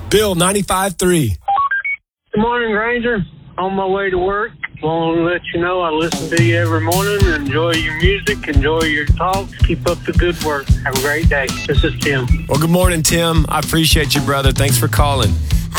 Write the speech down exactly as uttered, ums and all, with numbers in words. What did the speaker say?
Bill, ninety-five three. Good morning, Granger. On my way to work. Want to let you know I listen to you every morning. Enjoy your music. Enjoy your talks. Keep up the good work. Have a great day. This is Tim. Well, good morning, Tim. I appreciate you, brother. Thanks for calling.